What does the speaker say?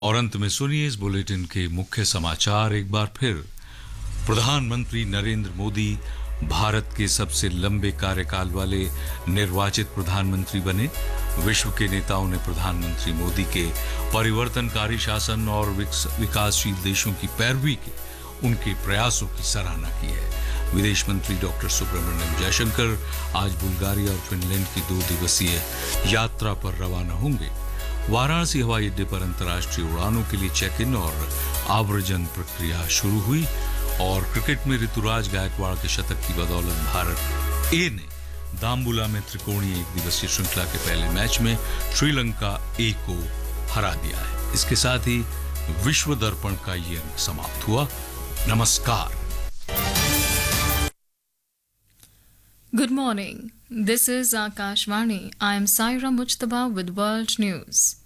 और अंत में सुनिए इस बुलेटिन के मुख्य समाचार एक बार फिर। प्रधानमंत्री नरेंद्र मोदी भारत के सबसे लंबे कार्यकाल वाले निर्वाचित प्रधानमंत्री बने। विश्व के नेताओं ने प्रधानमंत्री मोदी के परिवर्तनकारी शासन और विकासशील देशों की पैरवी के उनके प्रयासों की सराहना की है। विदेश मंत्री डॉक्टर सुब्रमण्यम जयशंकर आज बुल्गारिया और फिनलैंड की 2 दिवसीय यात्रा पर रवाना होंगे। वाराणसी हवाई अड्डे पर अंतर्राष्ट्रीय उड़ानों के लिए चेक इन और आव्रजन प्रक्रिया शुरू हुई। और क्रिकेट में ऋतुराज गायकवाड़ के शतक की बदौलत भारत ए ने दाम्बुला में त्रिकोणीय 1 दिवसीय श्रृंखला के पहले मैच में श्रीलंका ए को हरा दिया है। इसके साथ ही विश्व दर्पण का ये अंक समाप्त हुआ। नमस्कार। Good morning. This is Akashvani. I am Saira Mujtaba with World News.